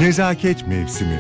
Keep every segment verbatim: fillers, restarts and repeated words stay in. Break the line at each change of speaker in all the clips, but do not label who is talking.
Nezaket mevsimi.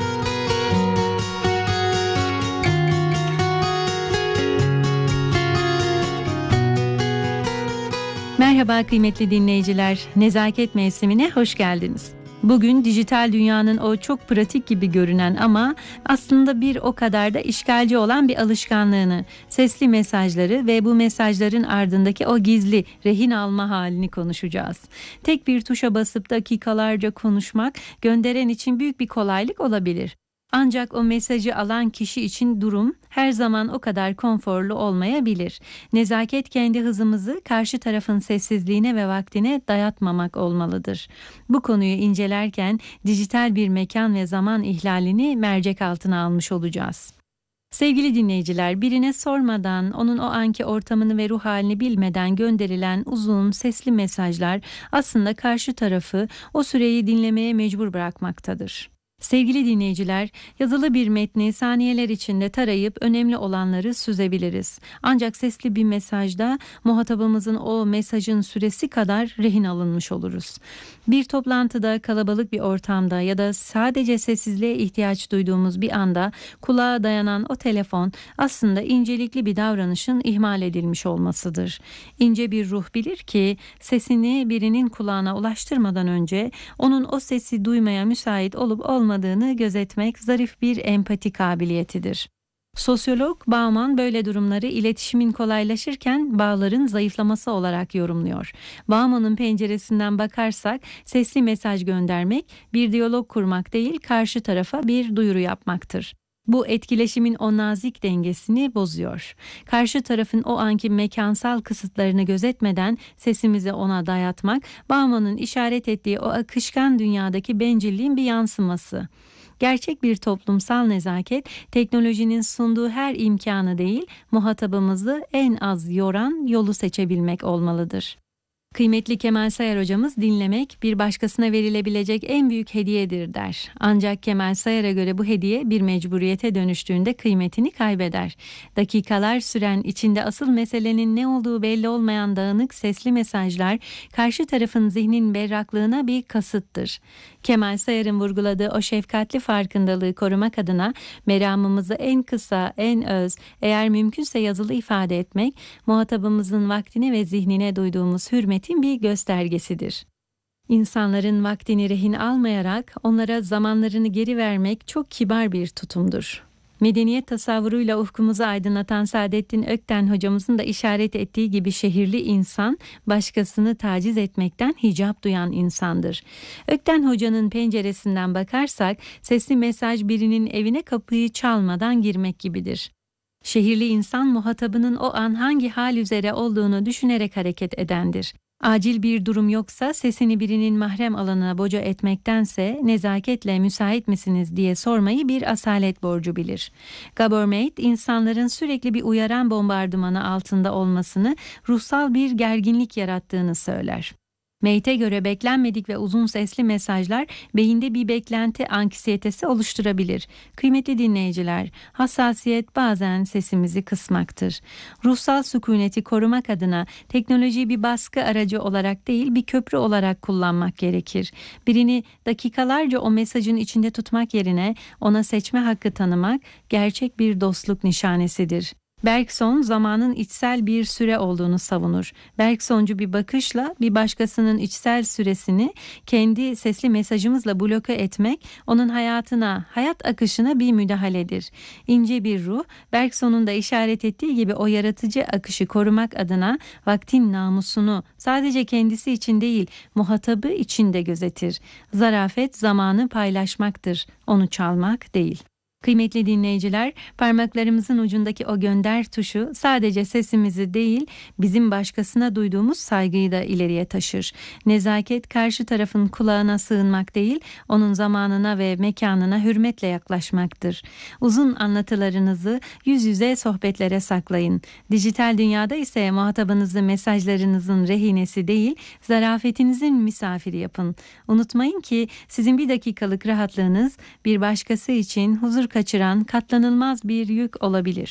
Merhaba kıymetli dinleyiciler, Nezaket mevsimine hoş geldiniz. Bugün dijital dünyanın o çok pratik gibi görünen ama aslında bir o kadar da işgalci olan bir alışkanlığını, sesli mesajları ve bu mesajların ardındaki o gizli rehin alma halini konuşacağız. Tek bir tuşa basıp dakikalarca konuşmak gönderen için büyük bir kolaylık olabilir. Ancak o mesajı alan kişi için durum her zaman o kadar konforlu olmayabilir. Nezaket kendi hızımızı karşı tarafın sessizliğine ve vaktine dayatmamak olmalıdır. Bu konuyu incelerken dijital bir mekan ve zaman ihlalini mercek altına almış olacağız. Sevgili dinleyiciler, birine sormadan, onun o anki ortamını ve ruh halini bilmeden gönderilen uzun sesli mesajlar aslında karşı tarafı o süreyi dinlemeye mecbur bırakmaktadır. Sevgili dinleyiciler, yazılı bir metni saniyeler içinde tarayıp önemli olanları süzebiliriz. Ancak sesli bir mesajda muhatabımızın o mesajın süresi kadar rehin alınmış oluruz. Bir toplantıda, kalabalık bir ortamda ya da sadece sessizliğe ihtiyaç duyduğumuz bir anda kulağa dayanan o telefon aslında incelikli bir davranışın ihmal edilmiş olmasıdır. İnce bir ruh bilir ki sesini birinin kulağına ulaştırmadan önce onun o sesi duymaya müsait olup olmadığını olmadığını gözetmek zarif bir empati kabiliyetidir. Sosyolog Bauman böyle durumları iletişimin kolaylaşırken bağların zayıflaması olarak yorumluyor. Bauman'ın penceresinden bakarsak sesli mesaj göndermek bir diyalog kurmak değil, karşı tarafa bir duyuru yapmaktır. Bu etkileşimin o nazik dengesini bozuyor. Karşı tarafın o anki mekansal kısıtlarını gözetmeden sesimizi ona dayatmak, Bauman'ın işaret ettiği o akışkan dünyadaki bencilliğin bir yansıması. Gerçek bir toplumsal nezaket, teknolojinin sunduğu her imkanı değil, muhatabımızı en az yoran yolu seçebilmek olmalıdır. Kıymetli Kemal Sayar hocamız, dinlemek bir başkasına verilebilecek en büyük hediyedir der. Ancak Kemal Sayar'a göre bu hediye bir mecburiyete dönüştüğünde kıymetini kaybeder. Dakikalar süren, içinde asıl meselenin ne olduğu belli olmayan dağınık sesli mesajlar karşı tarafın zihnin berraklığına bir kasıttır. Kemal Sayar'ın vurguladığı o şefkatli farkındalığı korumak adına meramımızı en kısa, en öz, eğer mümkünse yazılı ifade etmek, muhatabımızın vaktine ve zihnine duyduğumuz hürmetin bir göstergesidir. İnsanların vaktini rehin almayarak onlara zamanlarını geri vermek çok kibar bir tutumdur. Medeniyet tasavvuruyla ufkumuzu aydınlatan Saadettin Ökten hocamızın da işaret ettiği gibi şehirli insan başkasını taciz etmekten hicap duyan insandır. Ökten hocanın penceresinden bakarsak sesli mesaj birinin evine kapıyı çalmadan girmek gibidir. Şehirli insan muhatabının o an hangi hal üzere olduğunu düşünerek hareket edendir. Acil bir durum yoksa sesini birinin mahrem alanına boca etmektense nezaketle müsait misiniz diye sormayı bir asalet borcu bilir. Gabor Mate, insanların sürekli bir uyaran bombardımanı altında olmasını, ruhsal bir gerginlik yarattığını söyler. Mate'e göre beklenmedik ve uzun sesli mesajlar beyinde bir beklenti anksiyetesi oluşturabilir. Kıymetli dinleyiciler, hassasiyet bazen sesimizi kısmaktır. Ruhsal sükuneti korumak adına teknolojiyi bir baskı aracı olarak değil, bir köprü olarak kullanmak gerekir. Birini dakikalarca o mesajın içinde tutmak yerine ona seçme hakkı tanımak gerçek bir dostluk nişanesidir. Bergson zamanın içsel bir süre olduğunu savunur. Bergsoncu bir bakışla bir başkasının içsel süresini kendi sesli mesajımızla bloke etmek onun hayatına, hayat akışına bir müdahaledir. İnce bir ruh, Bergson'un da işaret ettiği gibi o yaratıcı akışı korumak adına vaktin namusunu sadece kendisi için değil, muhatabı için de gözetir. Zarafet zamanı paylaşmaktır, onu çalmak değil. Kıymetli dinleyiciler, parmaklarımızın ucundaki o gönder tuşu sadece sesimizi değil, bizim başkasına duyduğumuz saygıyı da ileriye taşır. Nezaket karşı tarafın kulağına sığınmak değil, onun zamanına ve mekanına hürmetle yaklaşmaktır. Uzun anlatılarınızı yüz yüze sohbetlere saklayın. Dijital dünyada ise muhatabınızı mesajlarınızın rehinesi değil, zarafetinizin misafiri yapın. Unutmayın ki sizin bir dakikalık rahatlığınız bir başkası için huzur kaçıran katlanılmaz bir yük olabilir.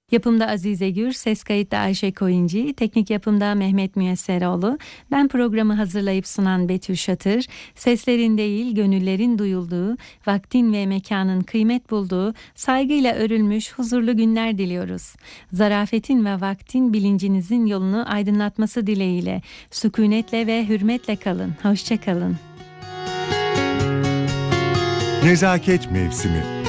Yapımda Azize Gür, ses kayıtta Ayşe Koyuncu, teknik yapımda Mehmet Müyesseroğlu. Ben programı hazırlayıp sunan Betül Şatır. Seslerin değil, gönüllerin duyulduğu, vaktin ve mekanın kıymet bulduğu, saygıyla örülmüş huzurlu günler diliyoruz. Zarafetin ve vaktin bilincinizin yolunu aydınlatması dileğiyle, sükunetle ve hürmetle kalın. Hoşça kalın.
Nezaket Mevsimi.